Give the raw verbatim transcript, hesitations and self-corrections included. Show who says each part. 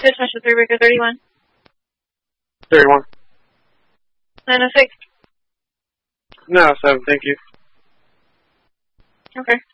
Speaker 1: Dispatch three Breaker thirty-one.
Speaker 2: thirty-one.
Speaker 1: nine oh six.
Speaker 2: No, seven, thank you.
Speaker 1: Okay.